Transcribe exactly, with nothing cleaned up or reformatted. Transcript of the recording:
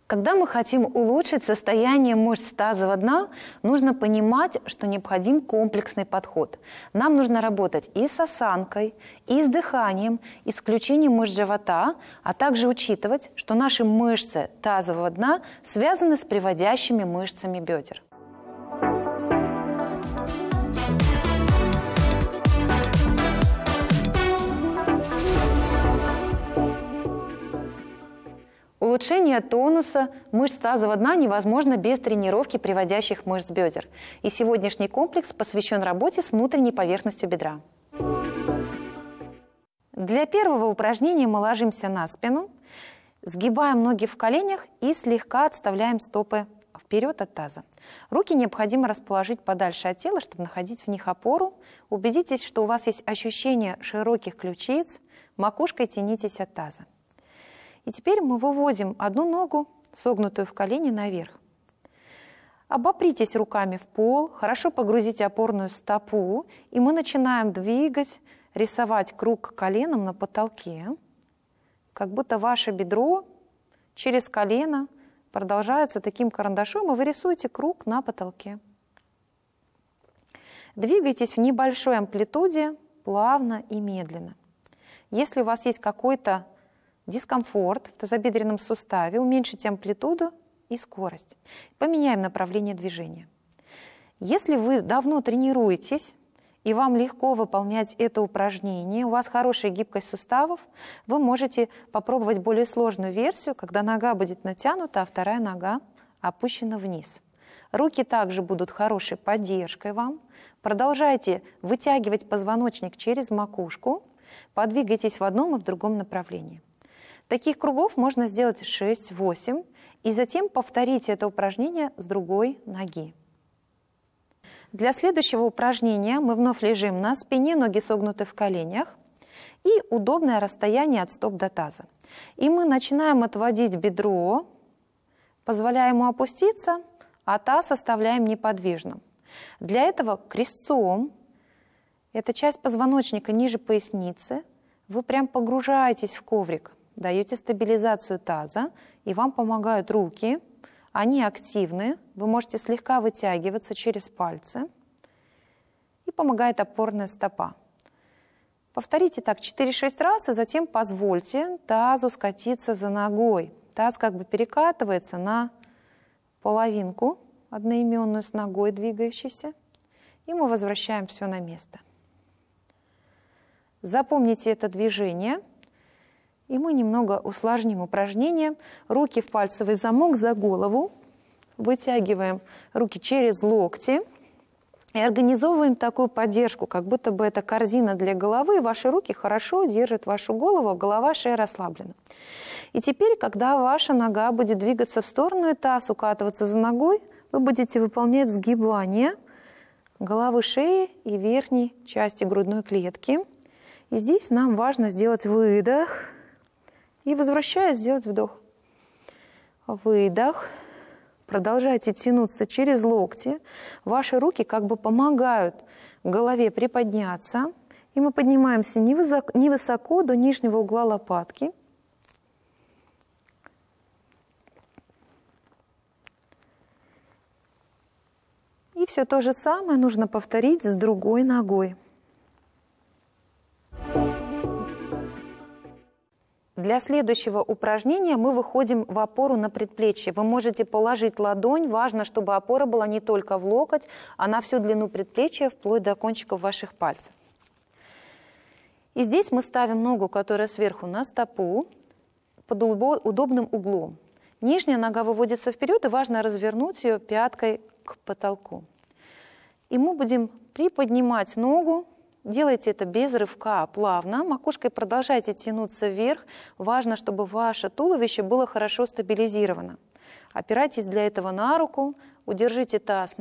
Когда мы хотим улучшить состояние мышц тазового дна, нужно понимать, что необходим комплексный подход. Нам нужно работать и с осанкой, и с дыханием, и с включением мышц живота, а также учитывать, что наши мышцы тазового дна связаны с приводящими мышцами бедер. Улучшение тонуса мышц тазового дна невозможно без тренировки приводящих мышц бедер. И сегодняшний комплекс посвящен работе с внутренней поверхностью бедра. Для первого упражнения мы ложимся на спину, сгибаем ноги в коленях и слегка отставляем стопы вперед от таза. Руки необходимо расположить подальше от тела, чтобы находить в них опору. Убедитесь, что у вас есть ощущение широких ключиц, макушкой тянитесь от таза. И теперь мы выводим одну ногу, согнутую в колени, наверх. Обопритесь руками в пол, хорошо погрузите опорную стопу, и мы начинаем двигать, рисовать круг коленом на потолке, как будто ваше бедро через колено продолжается таким карандашом, и вы рисуете круг на потолке. Двигайтесь в небольшой амплитуде, плавно и медленно. Если у вас есть какой-то дискомфорт в тазобедренном суставе, уменьшите амплитуду и скорость. Поменяем направление движения. Если вы давно тренируетесь и вам легко выполнять это упражнение, у вас хорошая гибкость суставов, вы можете попробовать более сложную версию, когда нога будет натянута, а вторая нога опущена вниз. Руки также будут хорошей поддержкой вам. Продолжайте вытягивать позвоночник через макушку, подвигайтесь в одном и в другом направлении. Таких кругов можно сделать шесть-восемь, и затем повторите это упражнение с другой ноги. Для следующего упражнения мы вновь лежим на спине, ноги согнуты в коленях, и удобное расстояние от стоп до таза. И мы начинаем отводить бедро, позволяя ему опуститься, а таз оставляем неподвижным. Для этого крестцом, эта часть позвоночника ниже поясницы, вы прям погружаетесь в коврик. Даете стабилизацию таза, и вам помогают руки. Они активны, вы можете слегка вытягиваться через пальцы, и помогает опорная стопа. Повторите так четыре-шесть раз, и затем позвольте тазу скатиться за ногой. Таз как бы перекатывается на половинку, одноименную с ногой двигающейся, и мы возвращаем все на место. Запомните это движение. И мы немного усложним упражнение. Руки в пальцевый замок за голову. Вытягиваем руки через локти. И организовываем такую поддержку, как будто бы это корзина для головы. Ваши руки хорошо держат вашу голову, голова, шея расслаблена. И теперь, когда ваша нога будет двигаться в сторону и таз укатываться за ногой, вы будете выполнять сгибание головы, шеи и верхней части грудной клетки. И здесь нам важно сделать выдох. И, возвращаясь, сделать вдох. Выдох. Продолжайте тянуться через локти. Ваши руки как бы помогают голове приподняться. И мы поднимаемся невысоко до нижнего угла лопатки. И все то же самое нужно повторить с другой ногой. Для следующего упражнения мы выходим в опору на предплечье. Вы можете положить ладонь. Важно, чтобы опора была не только в локоть, а на всю длину предплечья, вплоть до кончиков ваших пальцев. И здесь мы ставим ногу, которая сверху, на стопу под удобным углом. Нижняя нога выводится вперед, и важно развернуть ее пяткой к потолку. И мы будем приподнимать ногу. Делайте это без рывка, плавно. Макушкой продолжайте тянуться вверх. Важно, чтобы ваше туловище было хорошо стабилизировано. Опирайтесь для этого на руку, удержите таз